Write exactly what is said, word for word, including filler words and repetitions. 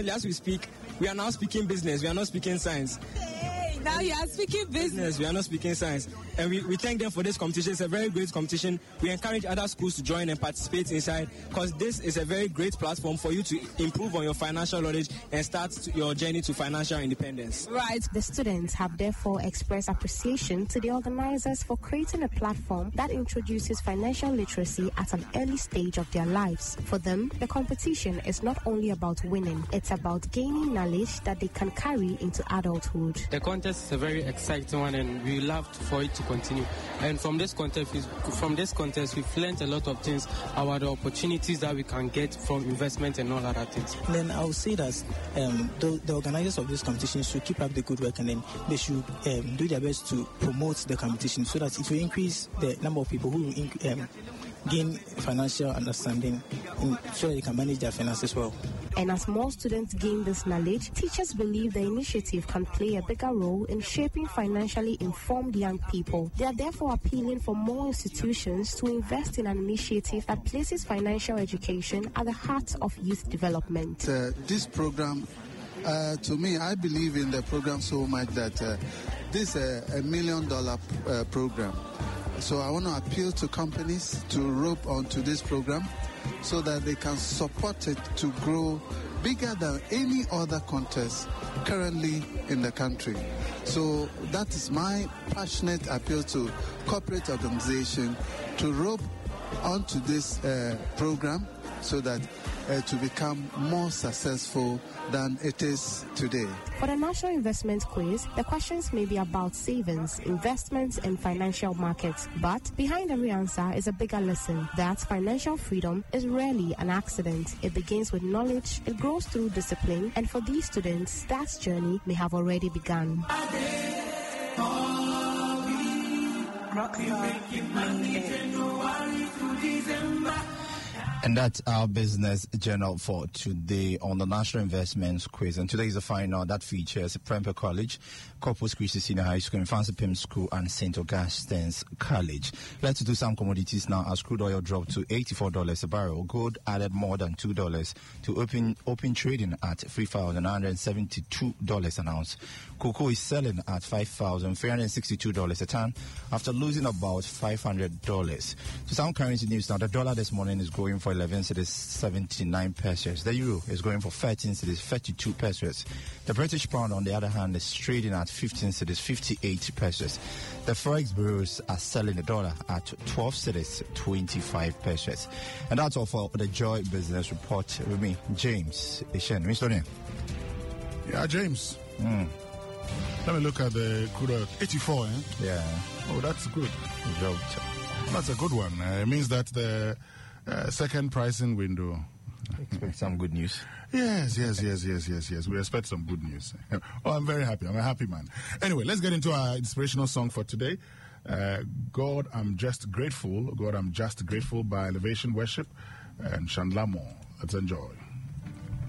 currently, as we speak, we are now speaking business. We are not speaking science. Hey, now you are speaking business. business. We are not speaking science. And we, we thank them for this competition. It's a very great competition. We encourage other schools to join and participate inside, because this is a very great platform for you to improve on your financial knowledge and start your journey to financial independence. Right. The students have therefore expressed appreciation to the organizers for creating a platform that introduces financial literacy at an early stage of their lives. For them, the competition is not only about winning, it's about gaining knowledge that they can carry into adulthood. The contest is a very exciting one, and we love for it to continue. And from this contest, from this contest, we've learned a lot of things about the opportunities that we can get from investment and all other things. Then I would say that um, the, the organizers of this competition should keep up the good work, and then they should um, do their best to promote the competition so that it will increase the number of people who will inc- um, gain financial understanding in, so that they can manage their finances well. And as more students gain this knowledge, teachers believe the initiative can play a bigger role in shaping financially informed young people. They are therefore appealing for more institutions to invest in an initiative that places financial education at the heart of youth development. Uh, this program, uh, to me, I believe in the program so much that uh, this is a, a million dollar uh, program. So I want to appeal to companies to rope onto this program so that they can support it to grow bigger than any other contest currently in the country. So that is my passionate appeal to corporate organization to rope onto this uh, program so that uh, to become more successful than it is today. For the National Investment Quiz, the questions may be about savings, investments, and financial markets. But behind every answer is a bigger lesson that financial freedom is rarely an accident. It begins with knowledge, it grows through discipline, and for these students, that journey may have already begun. And that's our business journal for today on the National Investments Quiz. And today is the final that features Prempeh College, Corpus Christi Senior High School, Fancy Pim School, and Saint Augustine's College. Let's do some commodities now as crude oil dropped to eighty-four dollars a barrel. Gold added more than two dollars to open open trading at three thousand nine hundred seventy-two dollars an ounce. Cocoa is selling at five thousand three hundred sixty-two dollars a ton after losing about five hundred dollars. To some currency news now, the dollar this morning is going for eleven cedis seventy-nine pesos. The euro is going for thirteen cedis thirty-two pesos. The British pound, on the other hand, is trading at fifteen cedis fifty-eight pesos. The forex bureaus are selling the dollar at twelve cedis twenty-five pesos. And that's all for the Joy Business Report with me, James Ishen. Mister Name? Yeah, James. Mm. Let me look at the crude oil. eighty-four, eh? Yeah. Oh, that's good. It dropped. That's a good one. Uh, it means that the uh, second pricing window. Expect some good news. Yes, yes, yes, yes, yes, yes. We expect some good news. Oh, I'm very happy. I'm a happy man. Anyway, let's get into our inspirational song for today. Uh, God, I'm Just Grateful. God, I'm Just Grateful by Elevation Worship and Chandler Moore. Let's enjoy.